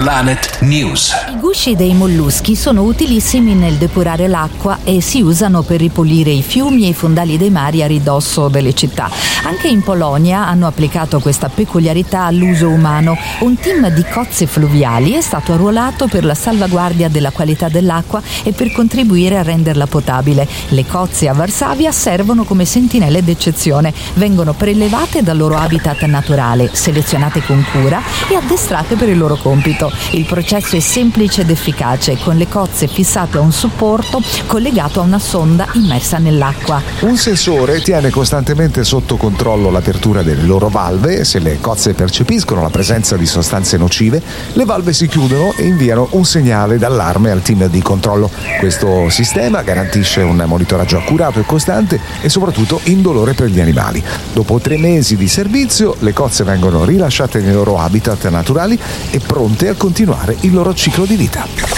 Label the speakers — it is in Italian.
Speaker 1: Planet News.
Speaker 2: I gusci dei molluschi sono utilissimi nel depurare l'acqua e si usano per ripulire i fiumi e i fondali dei mari a ridosso delle città. Anche in Polonia hanno applicato questa peculiarità all'uso umano. Un team di cozze fluviali è stato arruolato per la salvaguardia della qualità dell'acqua e per contribuire a renderla potabile. Le cozze a Varsavia servono come sentinelle d'eccezione. Vengono prelevate dal loro habitat naturale, selezionate con cura e addestrate per il loro compito. Il processo è semplice ed efficace, con le cozze fissate a un supporto collegato a una sonda immersa nell'acqua.
Speaker 3: Un sensore tiene costantemente sotto controllo l'apertura delle loro valve e se le cozze percepiscono la presenza di sostanze nocive, le valve si chiudono e inviano un segnale d'allarme al team di controllo. Questo sistema garantisce un monitoraggio accurato e costante e soprattutto indolore per gli animali. Dopo 3 mesi di servizio, le cozze vengono rilasciate nei loro habitat naturali e pronte a continuare il loro ciclo di vita.